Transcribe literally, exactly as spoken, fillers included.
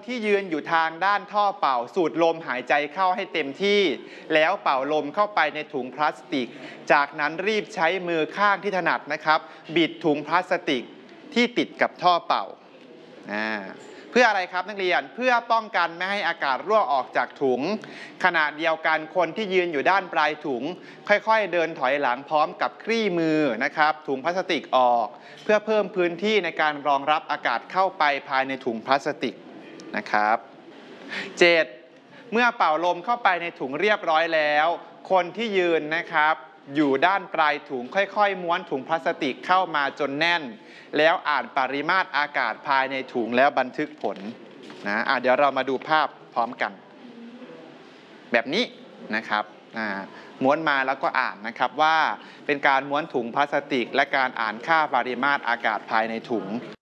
ที่ยืนอยู่ทางด้านท่อเป่าสูดลมหายใจเข้าให้เต็มที่แล้วเป่าลมเข้าไปในถุงพลาสติกจากนั้นรีบใช้มือข้างที่ถนัดนะครับบิดถุงพลาสติกที่ติดกับท่อเป่าเพื่ออะไรครับนักเรียนเพื่อป้องกันไม่ให้อากาศรั่วออกจากถุงขณะเดียวกันคนที่ยืนอยู่ด้านปลายถุงค่อยๆเดินถอยหลังพร้อมกับคลี่มือนะครับถุงพลาสติกออกเพื่อเพิ่มพื้นที่ในการรองรับอากาศเข้าไปภายในถุงพลาสติกนะครับเจ็ดเมื่อเป่าลมเข้าไปในถุงเรียบร้อยแล้วคนที่ยืนนะครับอยู่ด้านปลายถุงค่อยๆม้วนถุงพลาสติกเข้ามาจนแน่นแล้วอ่านปริมาตรอากาศภายในถุงแล้วบันทึกผลนะอ่ะเดี๋ยวเรามาดูภาพพร้อมกันแบบนี้นะครับม้วนมาแล้วก็อ่านนะครับว่าเป็นการม้วนถุงพลาสติกและการอ่านค่าปริมาตรอากาศภายในถุง